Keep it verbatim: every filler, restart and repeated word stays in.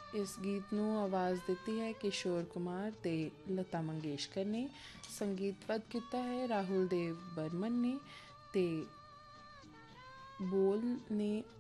इस गीत ਨੂੰ ਆਵਾਜ਼ ਦਿੱਤੀ ਹੈ ਕਿਸ਼ੋਰ ਕੁਮਾਰ ਤੇ ਲਤਾ ਮੰਗੇਸ਼ਕਰ ਨੇ। ਸੰਗੀਤਬੱਧ ਕੀਤਾ ਹੈ ਰਾਹੁਲ ਦੇਵ ਬਰਮਨ ਨੇ ਤੇ ਬੋਲ ਨੇ